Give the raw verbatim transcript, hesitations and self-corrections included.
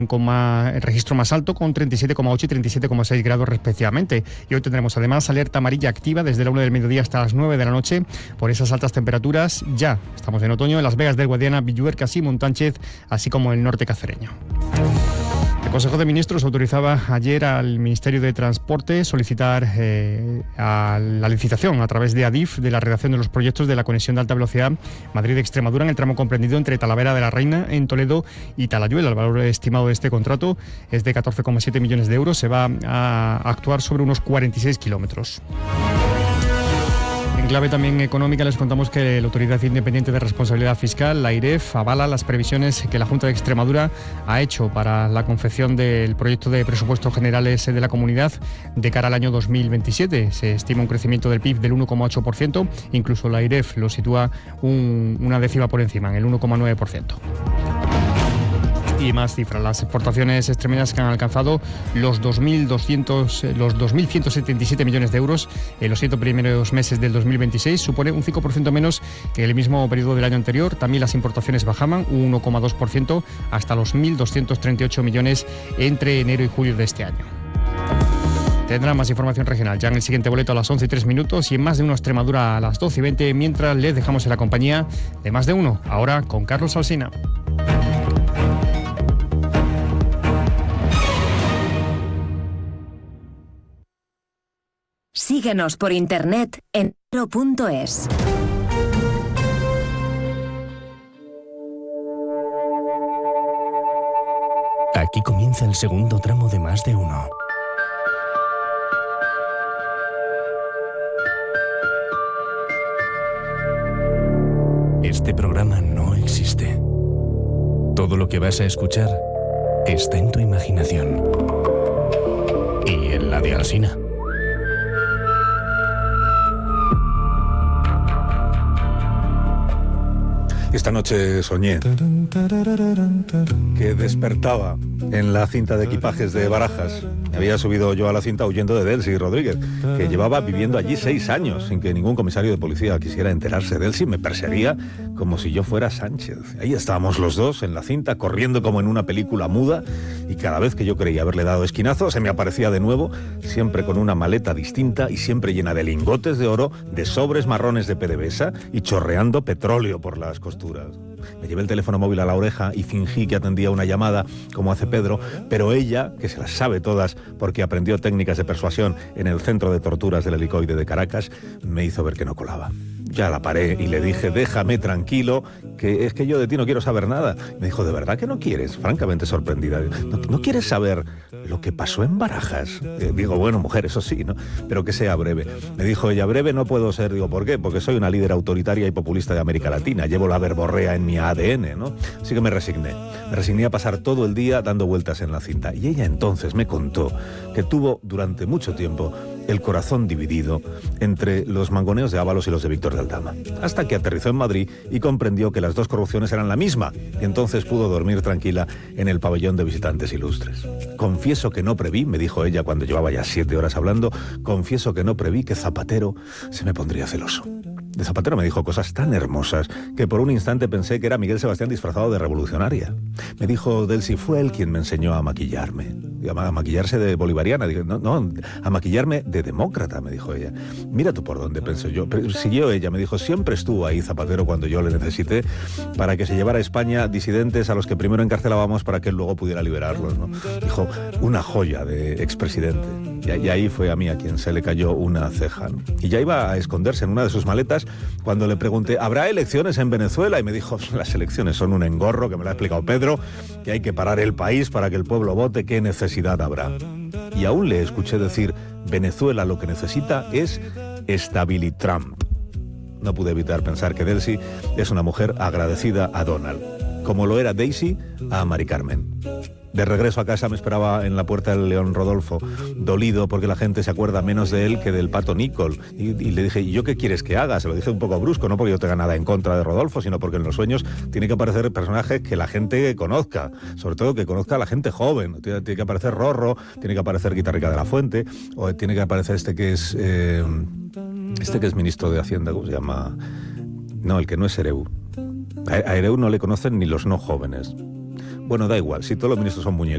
con más, el registro más alto, con treinta y siete coma ocho y treinta y siete coma seis grados respectivamente. Y hoy tendremos además alerta amarilla activa desde la una del mediodía hasta las nueve de la noche por esas altas temperaturas. Ya estamos en otoño en Las Vegas del Guadiana, Villuercas y Montánchez, así como el norte cacereño. El Consejo de Ministros autorizaba ayer al Ministerio de Transporte solicitar eh, a la licitación a través de Adif de la redacción de los proyectos de la conexión de alta velocidad Madrid-Extremadura en el tramo comprendido entre Talavera de la Reina en Toledo y Talayuela. El valor estimado de este contrato es de catorce coma siete millones de euros. Se va a actuar sobre unos cuarenta y seis kilómetros. En clave también económica les contamos que la Autoridad Independiente de Responsabilidad Fiscal, la AIREF, avala las previsiones que la Junta de Extremadura ha hecho para la confección del proyecto de presupuestos generales de la comunidad de cara al año dos mil veintisiete. Se estima un crecimiento del P I B del uno coma ocho por ciento, incluso la AIREF lo sitúa un, una décima por encima, en el uno coma nueve por ciento. Y más cifras, las exportaciones extremeñas que han alcanzado los dos mil doscientos, los dos mil ciento setenta y siete millones de euros en los siete primeros meses del dos mil veintiséis, supone un cinco por ciento menos que el mismo periodo del año anterior. También las importaciones bajaban un uno coma dos por ciento hasta los mil doscientos treinta y ocho millones entre enero y julio de este año. Tendrá más información regional ya en el siguiente boleto a las once y tres minutos y en Más de Uno Extremadura a las doce y veinte, mientras les dejamos en la compañía de Más de Uno, ahora con Carlos Alsina. Síguenos por internet en cero punto es. Aquí comienza el segundo tramo de Más de Uno. Este programa no existe. Todo lo que vas a escuchar está en tu imaginación. Y en la de Alsina. Esta noche soñé que despertaba en la cinta de equipajes de Barajas. Me había subido yo a la cinta huyendo de Delcy Rodríguez, que llevaba viviendo allí seis años sin que ningún comisario de policía quisiera enterarse. Delcy me perseguía como si yo fuera Sánchez. Ahí estábamos los dos en la cinta, corriendo como en una película muda, y cada vez que yo creía haberle dado esquinazo, se me aparecía de nuevo, siempre con una maleta distinta y siempre llena de lingotes de oro, de sobres marrones de P D V S A y chorreando petróleo por las costuras. Me llevé el teléfono móvil a la oreja y fingí que atendía una llamada, como hace Pedro, pero ella, que se las sabe todas porque aprendió técnicas de persuasión en el centro de torturas del helicoide de Caracas, me hizo ver que no colaba. Ya la paré y le dije, déjame tranquilo, que es que yo de ti no quiero saber nada. Me dijo, ¿de verdad que no quieres? Francamente sorprendida. ¿No, no quieres saber lo que pasó en Barajas? Eh, digo, bueno, mujer, eso sí, ¿no? Pero que sea breve. Me dijo ella, breve no puedo ser. Digo, ¿por qué? Porque soy una líder autoritaria y populista de América Latina. Llevo la verborrea en mi A D N, ¿no? Así que me resigné. Me resigné a pasar todo el día dando vueltas en la cinta. Y ella entonces me contó que tuvo durante mucho tiempo el corazón dividido entre los mangoneos de Ábalos y los de Víctor de Aldama, hasta que aterrizó en Madrid y comprendió que las dos corrupciones eran la misma, y entonces pudo dormir tranquila en el pabellón de visitantes ilustres. Confieso que no preví, me dijo ella cuando llevaba ya siete horas hablando, confieso que no preví que Zapatero se me pondría celoso. De Zapatero me dijo cosas tan hermosas que por un instante pensé que era Miguel Sebastián disfrazado de revolucionaria. Me dijo, Delcy, fue él quien me enseñó a maquillarme. A maquillarse de bolivariana. Digo, no, no, a maquillarme de demócrata, me dijo ella. Mira tú por dónde, pensé yo. Pero siguió ella, me dijo, siempre estuvo ahí Zapatero cuando yo le necesité para que se llevara a España disidentes a los que primero encarcelábamos para que él luego pudiera liberarlos, ¿no? Dijo, una joya de expresidente. Y, y ahí fue a mí a quien se le cayó una ceja, ¿no? Y ya iba a esconderse en una de sus maletas cuando le pregunté, ¿habrá elecciones en Venezuela? Y me dijo, las elecciones son un engorro, que me lo ha explicado Pedro, que hay que parar el país para que el pueblo vote, ¿qué necesidad habrá? Y aún le escuché decir, Venezuela lo que necesita es estabilitrump. No pude evitar pensar que Delcy es una mujer agradecida a Donald, como lo era Daisy a Mari Carmen. De regreso a casa me esperaba en la puerta el León Rodolfo, dolido porque la gente se acuerda menos de él que del Pato Nicol. Y, y le dije, ¿y yo qué quieres que haga? Se lo dije un poco brusco, no porque yo tenga nada en contra de Rodolfo, sino porque en los sueños tiene que aparecer personajes que la gente conozca, sobre todo que conozca a la gente joven. Tiene, tiene que aparecer Rorro, tiene que aparecer Guitarrica de la Fuente, o tiene que aparecer este que es eh, este que es ministro de Hacienda, ¿cómo se llama? No, el que no es Ereu. A, a Ereu no le conocen ni los no jóvenes. Bueno, da igual, si todos los ministros son muñecos.